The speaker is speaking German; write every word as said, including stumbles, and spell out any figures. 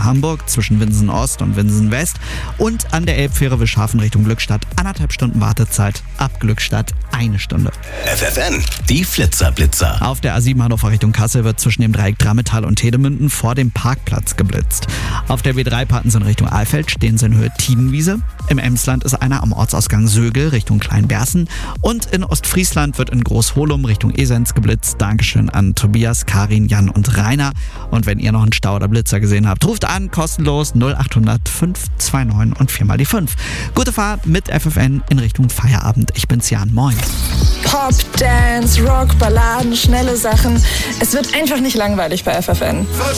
Richtung Hamburg zwischen Winsen Ost und Winsen West und an der Elbfähre Wischhafen Richtung Glückstadt anderthalb Stunden Wartezeit, ab Glückstadt eine Stunde. F F N, die Flitzerblitzer. Auf der A sieben Hannover Richtung Kassel wird zwischen dem Dreieck Drammetal und Tedemünden vor dem Parkplatz geblitzt. Auf der B drei Pattensen Richtung Alfeld stehen sie in Höhe Tidenwiese. Im Emsland ist einer am Ortsausgang Sögel Richtung Kleinberßen. Und in Ostfriesland wird in Großholum Richtung Esens geblitzt. Dankeschön an Tobias, Karin, Jan und Rainer. Und wenn ihr noch einen Stau oder Blitzer gesehen habt, ruft an, kostenlos null acht hundert fünf zwei neun und vier mal die fünf. Gute Fahrt mit F F N in Richtung Feierabend. Ich bin's Jan, moin. Pop, Dance, Rock, Balladen, schnelle Sachen. Es wird einfach nicht langweilig bei F F N.